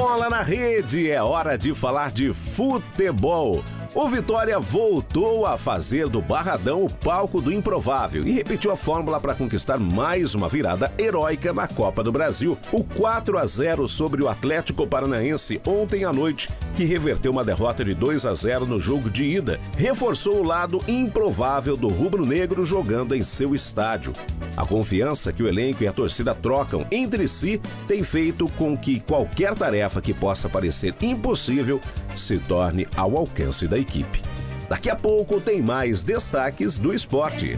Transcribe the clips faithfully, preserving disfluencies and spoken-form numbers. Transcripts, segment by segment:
Bola na rede, é hora de falar de futebol. O Vitória voltou a fazer do Barradão o palco do improvável e repetiu a fórmula para conquistar mais uma virada heróica na Copa do Brasil. O quatro a zero sobre o Atlético Paranaense ontem à noite, que reverteu uma derrota de dois a zero no jogo de ida, reforçou o lado improvável do rubro-negro jogando em seu estádio. A confiança que o elenco e a torcida trocam entre si tem feito com que qualquer tarefa que possa parecer impossível se torne ao alcance da equipe. Daqui a pouco tem mais destaques do esporte.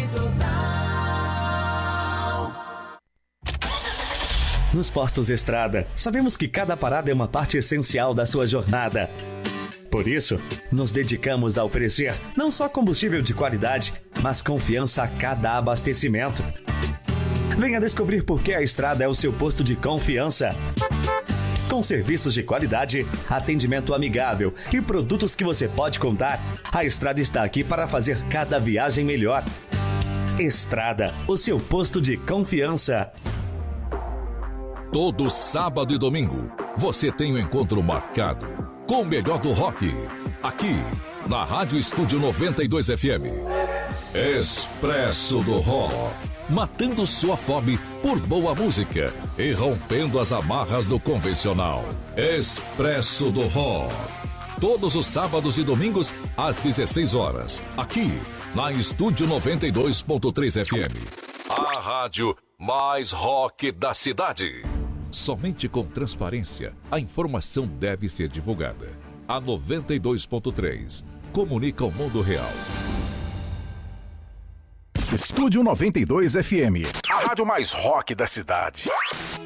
Nos postos Estrada, sabemos que cada parada é uma parte essencial da sua jornada. Por isso, nos dedicamos a oferecer não só combustível de qualidade, mas confiança a cada abastecimento. Venha descobrir por que a Estrada é o seu posto de confiança. Com serviços de qualidade, atendimento amigável e produtos que você pode contar, a Estrada está aqui para fazer cada viagem melhor. Estrada, o seu posto de confiança. Todo sábado e domingo, você tem um encontro marcado com o melhor do rock, aqui na Rádio Estúdio noventa e dois F M. Expresso do Rock, matando sua fome por boa música e rompendo as amarras do convencional. Expresso do Rock, todos os sábados e domingos às dezesseis horas, aqui na Estúdio noventa e dois ponto três F M. A rádio mais rock da cidade. Somente com transparência, a informação deve ser divulgada. A noventa e dois ponto três comunica o mundo real. Estúdio noventa e dois F M, a rádio mais rock da cidade.